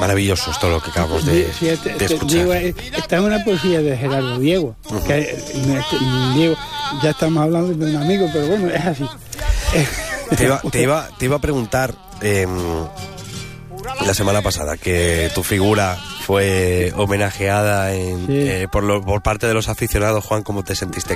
Maravilloso esto lo que acabamos de escuchar. Diego, esta es una poesía de Gerardo Diego. Diego, ya estamos hablando de un amigo, pero bueno, es así. Te iba a preguntar la semana pasada que tu figura fue homenajeada por parte de los aficionados. Juan, ¿cómo te sentiste?